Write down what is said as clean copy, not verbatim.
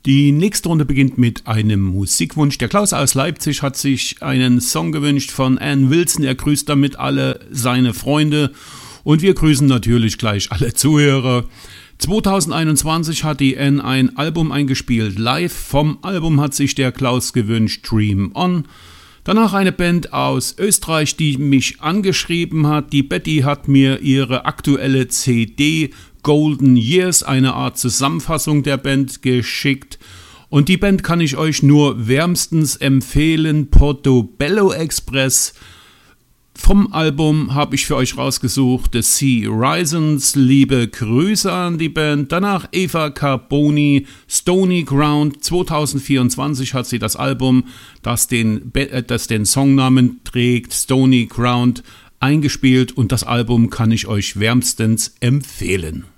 Die nächste Runde beginnt mit einem Musikwunsch. Der Klaus aus Leipzig hat sich einen Song gewünscht von Ann Wilson. Er grüßt damit alle seine Freunde und wir grüßen natürlich gleich alle Zuhörer. 2021 hat die Ann ein Album eingespielt, live. Vom Album hat sich der Klaus gewünscht, Dream On. Danach eine Band aus Österreich, die mich angeschrieben hat. Die Betty hat mir ihre aktuelle CD Golden Years, eine Art Zusammenfassung der Band, geschickt. Und die Band kann ich euch nur wärmstens empfehlen, Portobello Express. Vom Album habe ich für euch rausgesucht The Sea Risens, liebe Grüße an die Band. Danach Eva Carboni, Stony Ground. 2024 hat sie das Album, das den Songnamen trägt, Stony Ground, eingespielt und das Album kann ich euch wärmstens empfehlen.